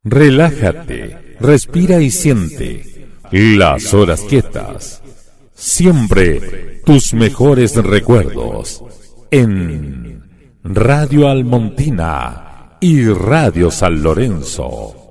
Relájate, respira y siente las horas quietas. Siempre tus mejores recuerdos en Radio Almontina y Radio San Lorenzo.